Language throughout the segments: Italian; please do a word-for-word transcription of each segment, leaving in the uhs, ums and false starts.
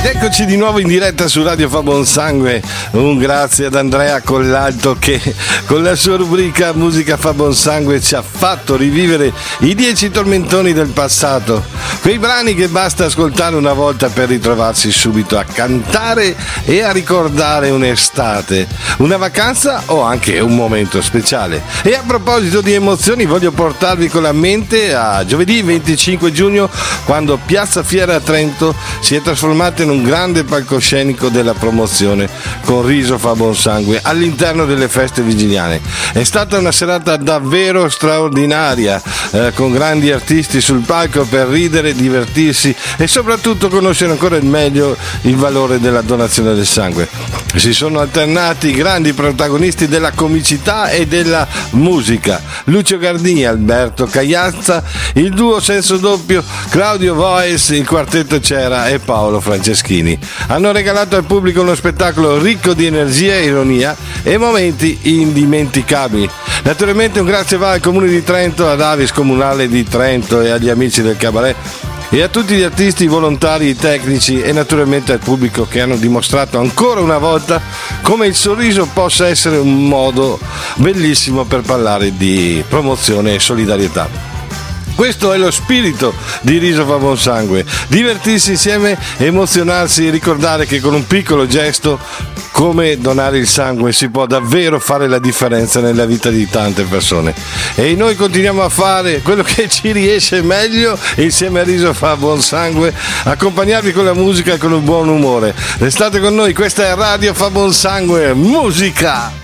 Ed eccoci di nuovo in diretta su Radio Fa Buon Sangue. Un grazie ad Andrea Collalto che con la sua rubrica Musica Fa Buon Sangue ci ha fatto rivivere i dieci tormentoni del passato, quei brani che basta ascoltare una volta per ritrovarsi subito a cantare e a ricordare un'estate, una vacanza o anche un momento speciale. E a proposito di emozioni, voglio portarvi con la mente a giovedì venticinque giugno, quando Piazza Fiera a Trento si è trasformata in un grande palcoscenico della promozione con Riso Fa Buon Sangue all'interno delle feste vigiliane. È stata una serata davvero straordinaria, eh, con grandi artisti sul palco per ridere, divertirsi e soprattutto conoscere ancora meglio il valore della donazione del sangue. Si sono alternati i grandi protagonisti della comicità e della musica: Lucio Gardini, Alberto Cagliazza, il duo senso doppio Claudio Voice, il quartetto Cera e Paolo Franceschini. Hanno regalato al pubblico uno spettacolo ricco di energia e ironia e momenti indimenticabili. Naturalmente un grazie va al Comune di Trento, ad Avis Comunale di Trento e agli amici del Cabaret e a tutti gli artisti, volontari, tecnici e naturalmente al pubblico, che hanno dimostrato ancora una volta come il sorriso possa essere un modo bellissimo per parlare di promozione e solidarietà. Questo è lo spirito di Riso Fa Buon Sangue: divertirsi insieme, emozionarsi e ricordare che con un piccolo gesto come donare il sangue si può davvero fare la differenza nella vita di tante persone. E noi continuiamo a fare quello che ci riesce meglio insieme a Riso Fa Buon Sangue, accompagnarvi con la musica e con un buon umore. Restate con noi, questa è Radio Fa Buon Sangue, musica!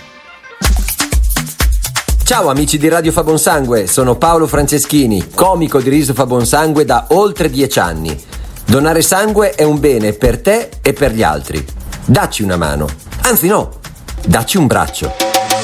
Ciao amici di Radio Fa Buon Sangue, sono Paolo Franceschini, comico di Riso Fa Buon Sangue da oltre dieci anni. Donare sangue è un bene per te e per gli altri. Dacci una mano, anzi no, dacci un braccio.